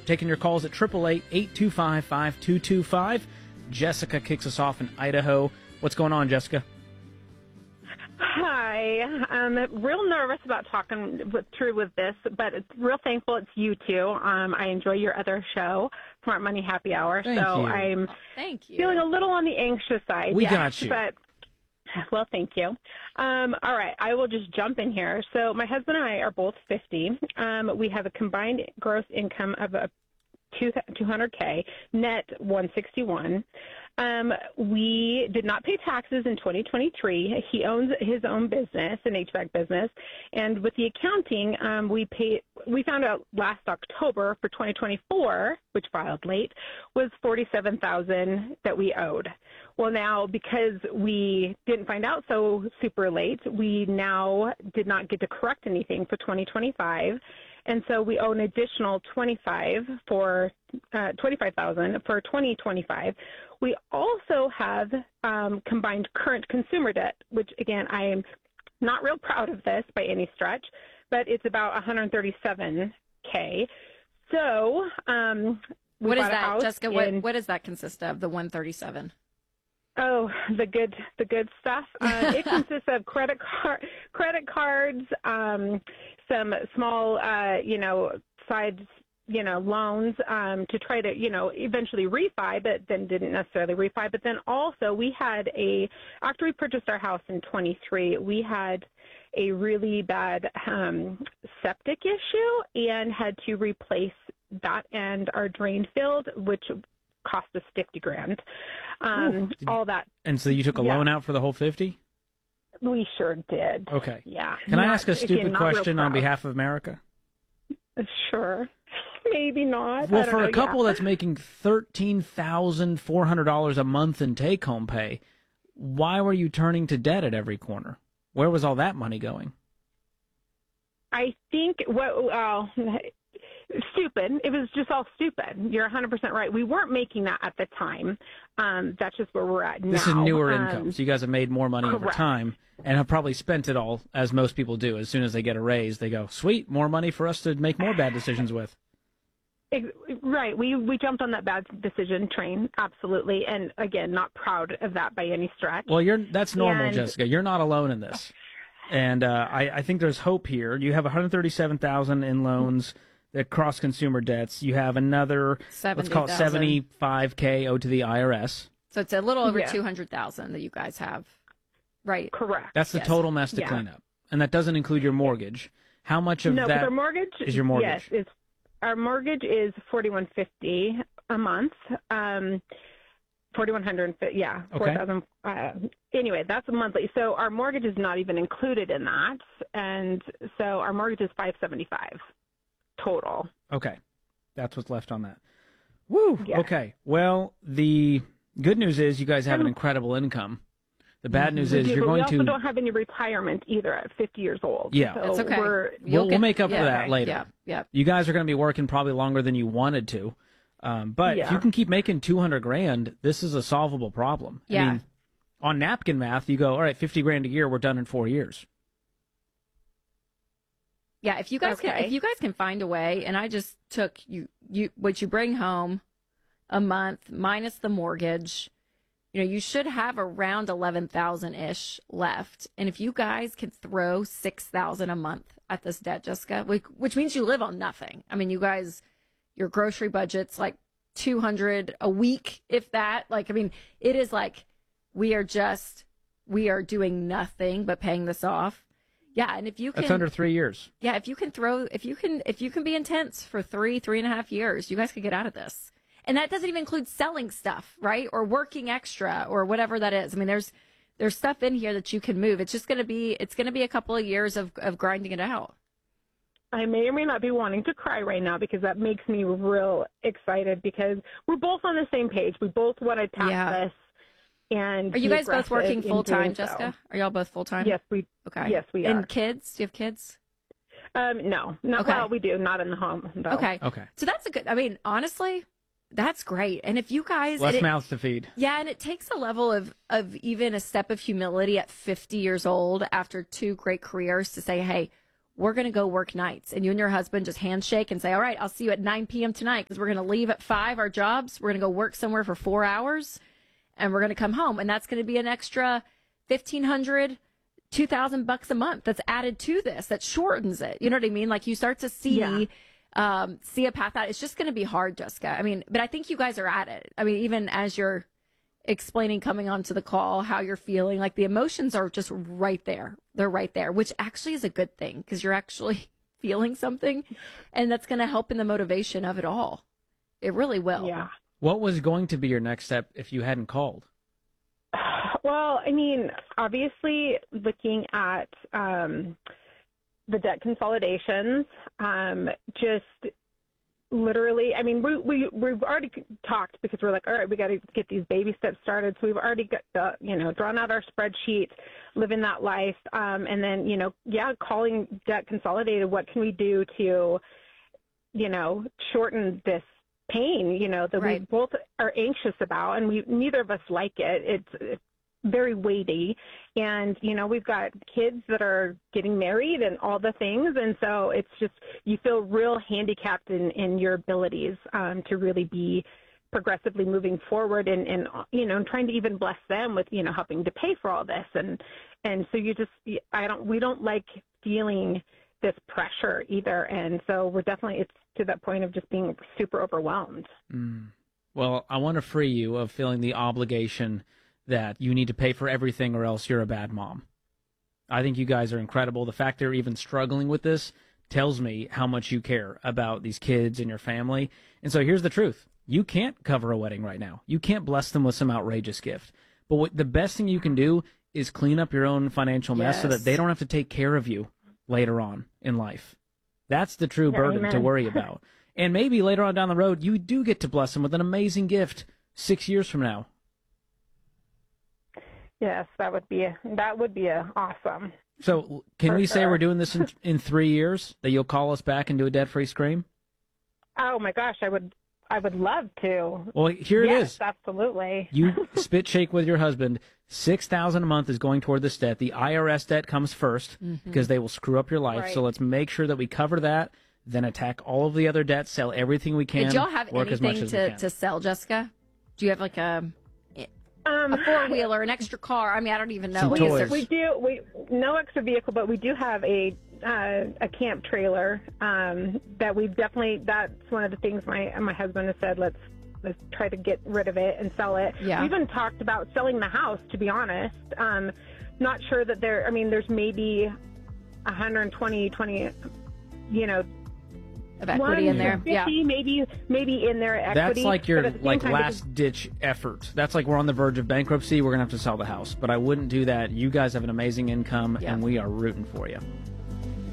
Taking your calls at 888-825-5225. Jessica kicks us off in Idaho. What's going on, Jessica? Hi. I'm real nervous about talking through with this, but it's real thankful it's you two. I enjoy your other show, Smart Money Happy Hour. Thank you. I'm feeling a little on the anxious side. We got you. Well, thank you. All right, I will just jump in here. So my husband and I are both 50. We have a combined gross income of $200K, net 161. We did not pay taxes in 2023. He owns his own business, an HVAC business, and with the accounting, we found out last October for 2024, which filed late, was $47,000 that we owed. Well, now because we didn't find out so super late, we now did not get to correct anything for 2025. And so we owe an additional $25,000 for 2025. We also have combined current consumer debt, which again I am not real proud of this by any stretch, but it's about $137K. So what is that, Jessica? What does that consist of? The 137? Oh, the good stuff. It consists of credit cards, some small, side, loans to try to, eventually refi, but then didn't necessarily refi. But then also we had after we purchased our house in 23, we had a really bad septic issue and had to replace that and our drain field, which cost us $50,000. All that. And so you took a loan out for the whole 50? We sure did. Okay. Yeah. Can I ask a stupid question on behalf of America? Sure. Maybe not. Well, for a couple that's making $13,400 a month in take-home pay, why were you turning to debt at every corner? Where was all that money going? I think stupid. It was just all stupid. You're 100% right. We weren't making that at the time. That's just where we're at now. This is newer income, so you guys have made more money correct. over time and have probably spent it all, as most people do. As soon as they get a raise, they go, sweet, more money for us to make more bad decisions with. Right. We jumped on that bad decision train, absolutely. And, again, not proud of that by any stretch. Well, that's normal, Jessica. You're not alone in this. And I think there's hope here. You have $137,000 in loans that cross consumer debts. You have another, let's call it $75K owed to the IRS. So it's a little over $200,000 that you guys have, right? Correct. That's the total mess to clean up, and that doesn't include your mortgage. How much of that our mortgage, is your mortgage? Yes, our mortgage is $4,150 a month. $4,150, yeah, okay. $4,000. Anyway, that's a monthly. So our mortgage is not even included in that, and so our mortgage is $575 total. Okay, that's what's left on that. Woo. Yeah. Okay. Well, the good news is you guys have an incredible income. The bad news is you're going to. We also don't have any retirement either at 50 years old. Yeah, so that's okay. We'll make up for that later. Yeah. You guys are going to be working probably longer than you wanted to, but if you can keep making $200,000, this is a solvable problem. Yeah. I mean, on napkin math, you go, all right, $50,000 a year, we're done in 4 years. Yeah, if you guys can find a way, and I just took what you bring home a month minus the mortgage, you should have around 11,000-ish left. And if you guys can throw 6,000 a month at this debt, Jessica, which means you live on nothing. I mean, you guys, your grocery budget's like $200 a week, if that. It is like we are doing nothing but paying this off. Yeah, and if you can, that's under 3 years. Yeah, if you can be intense for 3.5 years, you guys could get out of this. And that doesn't even include selling stuff, right? Or working extra or whatever that is. I mean, there's stuff in here that you can move. It's just going to be a couple of years of grinding it out. I may or may not be wanting to cry right now because that makes me real excited because we're both on the same page. We both want to tackle this. And are you guys both working full time, Jessica? Are y'all both full time? Yes, we. Okay. Yes, we are. And kids? Do you have kids? No, not well. We do, not in the home. Though. Okay. Okay. So that's a good. I mean, honestly, that's great. And if you guys less mouths to feed. Yeah, and it takes a level of even a step of humility at 50 years old after 2 great careers to say, hey, we're going to go work nights. And you and your husband just handshake and say, all right, I'll see you at 9 p.m. tonight because we're going to leave at 5, our jobs. We're going to go work somewhere for 4 hours and we're going to come home. And that's going to be an extra $1,500, $2,000 a month that's added to this, that shortens it. You know what I mean? Like you start to see a path out. It's just going to be hard, Jessica. I mean, but I think you guys are at it. I mean, even as you're explaining coming onto the call how you're feeling, like the emotions are just right there. They're right there, which actually is a good thing because you're actually feeling something, and that's going to help in the motivation of it all. It really will. Yeah. What was going to be your next step if you hadn't called? Well, I mean, obviously looking at the debt consolidations, just literally, I mean, we've already talked because we're like, all right, we got to get these baby steps started. So we've already got drawn out our spreadsheet, living that life. And then, calling debt consolidated. What can we do to, shorten this pain, that we both are anxious about, and neither of us like it. It's very weighty, and we've got kids that are getting married and all the things, and so it's just you feel real handicapped in your abilities to really be progressively moving forward and trying to even bless them with helping to pay for all this, and so we don't like feeling this pressure either, and so it's to that point of just being super overwhelmed. Well, I want to free you of feeling the obligation that you need to pay for everything or else you're a bad mom. I think you guys are incredible. The fact they're even struggling with this tells me how much you care about these kids and your family. And so here's the truth. You can't cover a wedding right now. You can't bless them with some outrageous gift. But the best thing you can do is clean up your own financial mess so that they don't have to take care of you later on in life. That's the true burden to worry about. And maybe later on down the road, you do get to bless them with an amazing gift 6 years from now. Yes, that would be awesome. So can we say we're doing this in 3 years, that you'll call us back and do a debt-free scream? Oh my gosh, I would love to. Well, here it is. Yes, absolutely. You spit shake with your husband. $6,000 a month is going toward this debt. The IRS debt comes first because they will screw up your life. Right. So let's make sure that we cover that, then attack all of the other debts, sell everything we can. Did y'all have anything to sell, Jessica? Do you have like a four-wheeler, an extra car? I mean, I don't even know. We do. No extra vehicle, but we do have a camp trailer that we've definitely. That's one of the things my husband has said. Let's try to get rid of it and sell it. Yeah. We even talked about selling the house. To be honest, not sure that there. I mean, there's maybe 120, of equity in there. Yeah. Maybe in there equity. That's like your last ditch effort. That's like we're on the verge of bankruptcy. We're going to have to sell the house. But I wouldn't do that. You guys have an amazing income, and we are rooting for you.